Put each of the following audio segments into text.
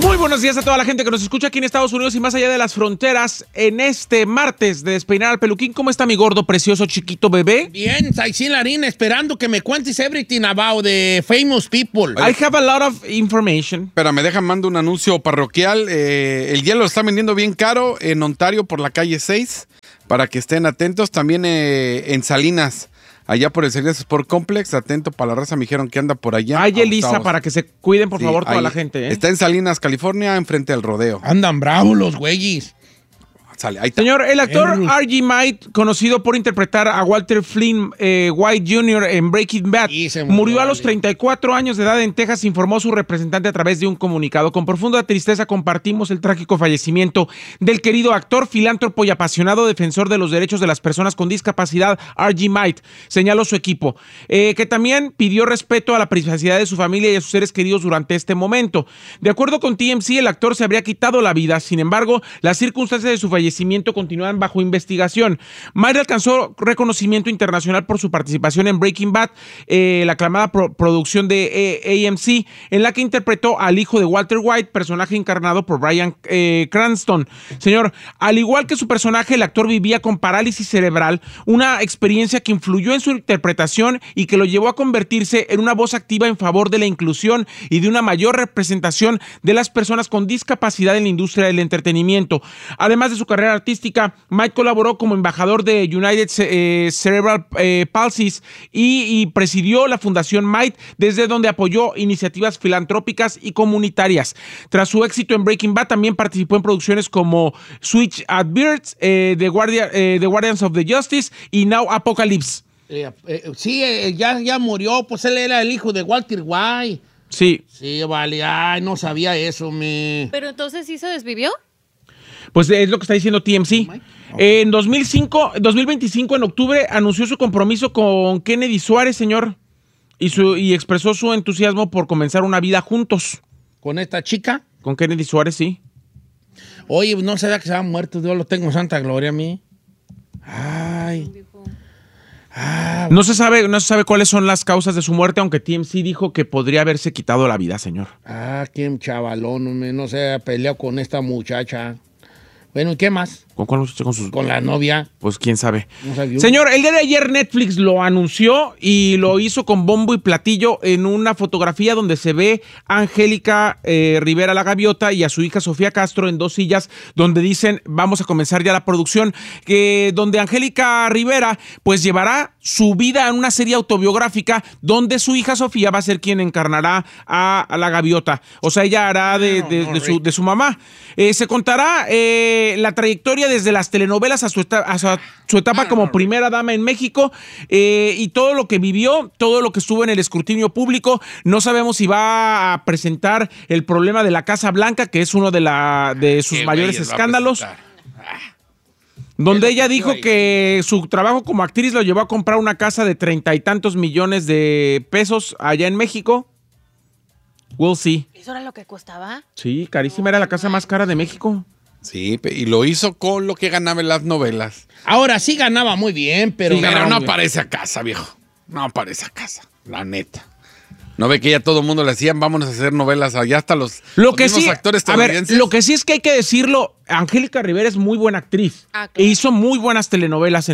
Muy buenos días a toda la gente que nos escucha aquí en Estados Unidos y más allá de las fronteras en este martes de Despeinar al Peluquín. ¿Cómo está mi gordo, precioso, chiquito bebé? Bien, Saicín Larín, esperando que me cuentes everything about the famous people. I have a lot of information. Pero me dejan mando un anuncio parroquial. El hielo lo está vendiendo bien caro en Ontario por la calle 6, para que estén atentos. También en Salinas, allá por el Salinas Sport Complex, atento para la raza, me dijeron que anda por allá. Ay, Elisa, para que se cuiden, por favor, toda ahí la gente. Está en Salinas, California, enfrente del rodeo. Andan bravos los güeyes. Sale, ahí está. Señor, el actor R.G. White, conocido por interpretar a Walter Flynn White Jr. en Breaking Bad, murió a los 34 años de edad en Texas, informó su representante a través de un comunicado. Con profunda tristeza compartimos el trágico fallecimiento del querido actor, filántropo y apasionado defensor de los derechos de las personas con discapacidad, R.G. White, señaló su equipo, que también pidió respeto a la privacidad de su familia y a sus seres queridos durante este momento. De acuerdo con TMZ, el actor se habría quitado la vida, sin embargo, las circunstancias de su fallecimiento continúan bajo investigación. White alcanzó reconocimiento internacional por su participación en Breaking Bad, la aclamada producción de AMC, en la que interpretó al hijo de Walter White, personaje encarnado por Bryan Cranston. Señor, al igual que su personaje, el actor vivía con parálisis cerebral, una experiencia que influyó en su interpretación y que lo llevó a convertirse en una voz activa en favor de la inclusión y de una mayor representación de las personas con discapacidad en la industria del entretenimiento. Además de su carrera artística, Mike colaboró como embajador de United Cerebral Palsy y presidió la Fundación Mike, desde donde apoyó iniciativas filantrópicas y comunitarias. Tras su éxito en Breaking Bad, también participó en producciones como Switch at Birds, The Guardians of the Justice y Now Apocalypse. Ya murió, pues él era el hijo de Walter White. Sí. Sí, vale, ay, no sabía eso, Pero entonces, ¿sí se desvivió? Pues es lo que está diciendo TMZ. En 2025, en octubre, anunció su compromiso con Kennedy Suárez, señor, y expresó su entusiasmo por comenzar una vida juntos. ¿Con esta chica? Con Kennedy Suárez, sí. Oye, no sabía que se había muerto. Dios lo tengo en santa gloria a mí. Ay. No se sabe cuáles son las causas de su muerte, aunque TMZ dijo que podría haberse quitado la vida, señor. Qué chavalón, no se ha peleado con esta muchacha. Bueno, ¿y qué más? ¿Con cuál muchacha? Con la novia. Pues quién sabe. No sabía. Señor, el día de ayer Netflix lo anunció y lo hizo con bombo y platillo en una fotografía donde se ve a Angélica Rivera la Gaviota y a su hija Sofía Castro en dos sillas, donde dicen vamos a comenzar ya la producción, donde Angélica Rivera pues llevará su vida en una serie autobiográfica donde su hija Sofía va a ser quien encarnará a la Gaviota. O sea, ella hará de su mamá. Se contará la trayectoria desde las telenovelas a su etapa como primera dama en México, y todo lo que vivió, todo lo que estuvo en el escrutinio público. No sabemos si va a presentar el problema de la Casa Blanca, que es uno de sus mayores escándalos, donde ella dijo que su trabajo como actriz lo llevó a comprar una casa de 30 y tantos millones de pesos allá en México. We'll see. ¿Eso era lo que costaba? Sí, carísima, era la casa más cara de México. Sí, y lo hizo con lo que ganaba en las novelas. Ahora sí ganaba muy bien, pero... Sí, pero no parece a casa, viejo. No parece a casa, la neta. ¿No ve que ya todo el mundo le decían, vámonos a hacer novelas allá hasta los mismos actores estadounidenses? Lo que sí es que hay que decirlo, Angélica Rivera es muy buena actriz. Claro. E hizo muy buenas telenovelas,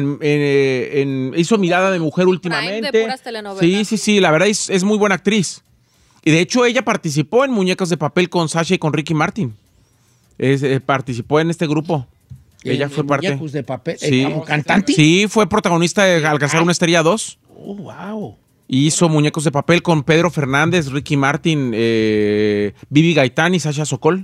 hizo Mirada de Mujer últimamente. De puras telenovelas. Sí, la verdad es muy buena actriz. Y de hecho ella participó en Muñecas de Papel con Sasha y con Ricky Martin. Participó en este grupo. Ella fue parte. Muñecos de Papel. Sí. ¿Como cantante? Sí, fue protagonista de Alcanzar una Estrella 2. Oh, wow. Hizo Muñecos de Papel con Pedro Fernández, Ricky Martin, Vivi Gaitán y Sasha Sokol.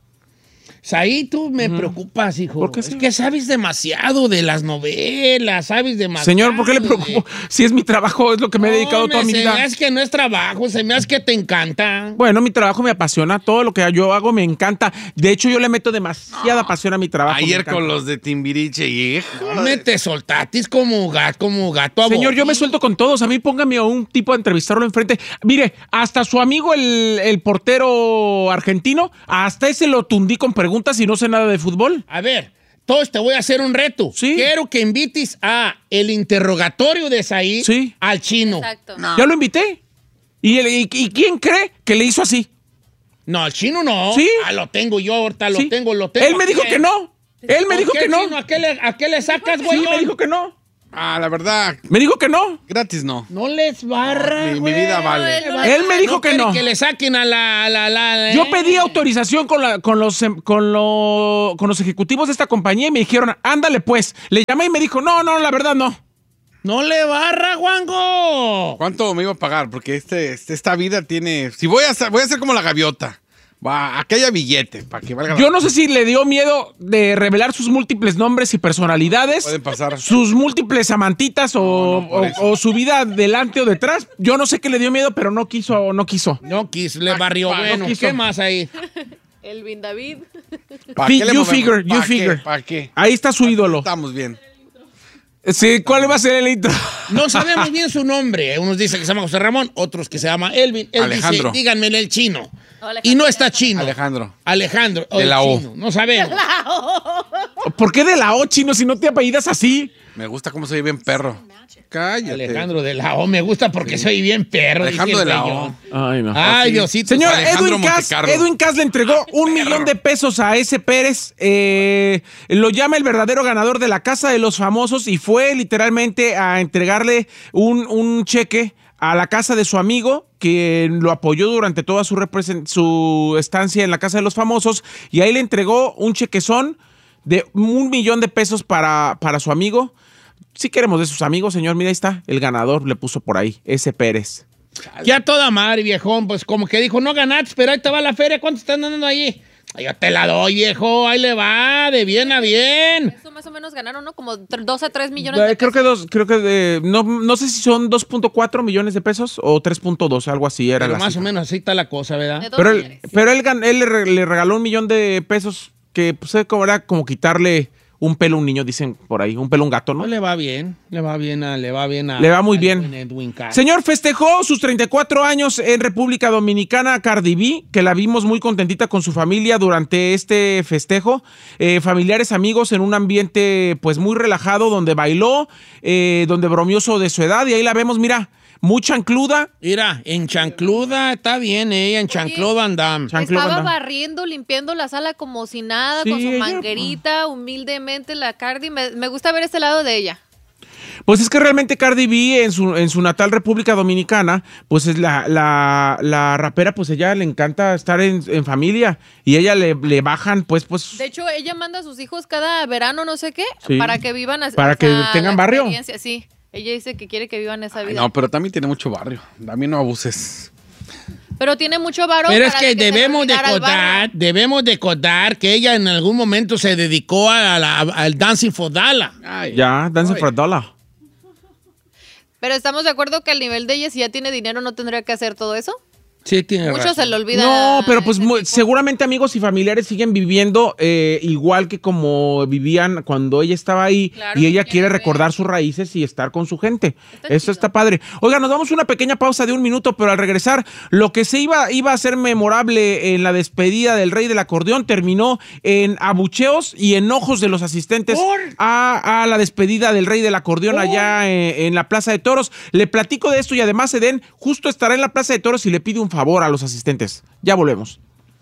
Ahí tú me preocupas, hijo. ¿Por qué, es que sabes demasiado de las novelas, sabes demasiado. Señor, ¿por qué le preocupo? Si es mi trabajo, es lo que me he dedicado toda mi vida. Se me hace que no es trabajo, se me hace que te encanta. Bueno, mi trabajo me apasiona, todo lo que yo hago me encanta. De hecho, yo le meto demasiada pasión a mi trabajo. Ayer con los de Timbiriche y... Me te soltatis como gato a Señor, vos. yo me suelto con todos. A mí póngame a un tipo a entrevistarlo enfrente. Mire, hasta su amigo el portero argentino, hasta ese lo tundí con preguntas y no sé nada de fútbol. A ver, entonces te voy a hacer un reto. Sí. Quiero que invites a el interrogatorio de Said al chino. Exacto. Ya lo invité. ¿Y quién cree que le hizo así? No, el chino no. ¿Sí? Lo tengo yo, ahorita Sí. lo tengo. Él me dijo que no. Él me dijo que no. Chino, ¿a qué le sacas, güey? Sí, me dijo que no. La verdad, Me dijo que no. gratis no. No les barra, Mi güey. vida vale. Él me dijo que no. Que le saquen a la Yo pedí autorización con los ejecutivos de esta compañía y me dijeron, ándale pues. Le llamé y me dijo, no, la verdad no. ¡No le barra, Juanjo! ¿Cuánto me iba a pagar? Porque esta vida tiene... Si voy a ser como la gaviota. Aquí haya billete, para que valga Yo no sé si le dio miedo de revelar sus múltiples nombres y personalidades. Pueden pasar. Sus múltiples amantitas o su vida delante o detrás. Yo no sé qué le dio miedo, pero no quiso. No quiso, le barrió. Bueno, quiso. ¿qué más ahí? Elvin David. ¿Para qué le You movemos? figure. ¿Para qué? Ahí está su ídolo. Estamos bien. Sí, ¿cuál va a ser el intro? No sabemos bien su nombre. Unos dicen que se llama José Ramón, otros que se llama Elvin. Él Alejandro. dice, díganmele el chino. Alejandro. Y no está chino. Alejandro. o De el la O. chino. No sabemos. ¿Por qué de la O, chino, si no te apellidas así? Me gusta cómo soy bien perro. Cállate. Alejandro de la O. Me gusta porque soy bien perro. Alejandro dice de el la güeyón. O. Ay, no. Ay, sí. Diosito. Señor, Alejandro Edwin Cass Montecarlo. le entregó $1 millón de pesos a ese Pérez. Lo llama el verdadero ganador de la Casa de los Famosos y fue literalmente a entregarle un cheque a la casa de su amigo que lo apoyó durante toda su estancia en la Casa de los Famosos y ahí le entregó un chequezón de $1 millón de pesos para su amigo. Si queremos de sus amigos, señor, mira, ahí está, el ganador le puso por ahí, ese Pérez. Ya toda madre, viejón. Pues como que dijo, no ganaste, pero ahí te va la feria. ¿Cuánto están dando ahí? Yo te la doy, viejo. Ahí le va, de bien a bien. Eso más o menos ganaron, ¿no? Como 2 a 3 millones de Creo pesos. que no sé si son 2.4 millones de pesos o 3.2, algo así era. Pero la más cifra. o menos así está la cosa, De ¿verdad? 2 Pero millones. él le regaló $1 millón de pesos que pues era como quitarle un pelo a un niño, dicen por ahí, un pelo a un gato, ¿no? No le va bien, le va muy bien. buen Edwin Cass. Señor, festejó sus 34 años en República Dominicana Cardi B, que la vimos muy contentita con su familia durante este festejo. Familiares, amigos, en un ambiente pues muy relajado, donde bailó, donde bromeó de su edad, y ahí la vemos, mira, muy chancluda. Mira, en chancluda está bien, en chancluda andamos. Estaba barriendo, limpiando la sala como si nada, Sí, con su ella, manguerita, humildemente la Cardi. Me gusta ver este lado de ella. Pues es que realmente Cardi B en su natal República Dominicana, pues es la rapera, pues ella le encanta estar en familia y ella le bajan, pues. De hecho, ella manda a sus hijos cada verano, no sé qué, Sí. para que vivan Para que tengan la barrio. experiencia, sí. Ella dice que quiere que vivan esa vida. No, pero también tiene mucho barrio. También no abuses. Pero tiene mucho varón. Pero es para que se debemos terminara el barrio. debemos de contar que ella en algún momento se dedicó al Dancing for Dollar. Ya, Dancing for a Dollar. Pero estamos de acuerdo que al nivel de ella, si ya tiene dinero, no tendría que hacer todo eso. Sí, tiene Mucho razón. se le olvida. No, pero pues ese tipo. seguramente amigos y familiares siguen viviendo igual que como vivían cuando ella estaba ahí, Claro, y ella que quiere quiere recordar ver. sus raíces y estar con su gente. Está Eso chido. está padre. Oiga, nos damos una pequeña pausa de 1 minuto, pero al regresar, lo que se iba a ser memorable en la despedida del rey del acordeón terminó en abucheos y enojos de los asistentes a la despedida del rey del acordeón allá en la Plaza de Toros. Le platico de esto y además Edén justo estará en la Plaza de Toros y le pide un favor a los asistentes. Ya volvemos.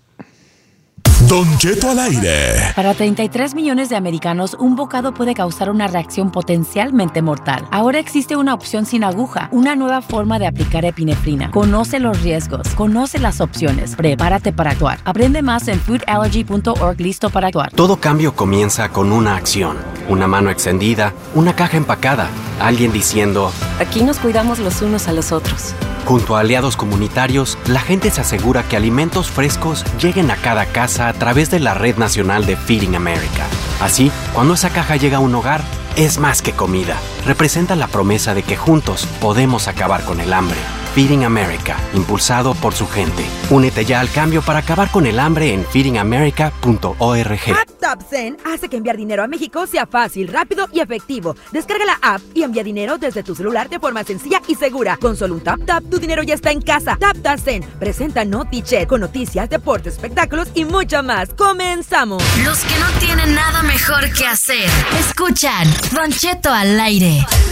Don Cheto al aire. Para 33 millones de americanos, un bocado puede causar una reacción potencialmente mortal. Ahora existe una opción sin aguja, una nueva forma de aplicar epinefrina. Conoce los riesgos, conoce las opciones, prepárate para actuar. Aprende más en foodallergy.org. Listo para actuar. Todo cambio comienza con una acción. Una mano extendida, una caja empacada, alguien diciendo... Aquí nos cuidamos los unos a los otros. Junto a aliados comunitarios, la gente se asegura que alimentos frescos lleguen a cada casa a través de la Red Nacional de Feeding America. Así, cuando esa caja llega a un hogar, es más que comida. Representa la promesa de que juntos podemos acabar con el hambre. Feeding America, impulsado por su gente. Únete ya al cambio para acabar con el hambre en feedingamerica.org. TapTapSend hace que enviar dinero a México sea fácil, rápido y efectivo. Descarga la app y envía dinero desde tu celular de forma sencilla y segura. Con solo un tap, tu dinero ya está en casa. TapTapSend presenta NotiChat con noticias, deportes, espectáculos y mucho más. ¡Comenzamos! Los que no tienen nada mejor que hacer. Escuchan Don Cheto al aire.